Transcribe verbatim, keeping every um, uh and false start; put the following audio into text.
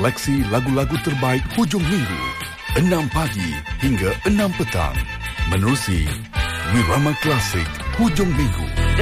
Seleksi lagu-lagu terbaik hujung minggu, enam pagi hingga enam petang. Menerusi Wirama Klasik hujung minggu.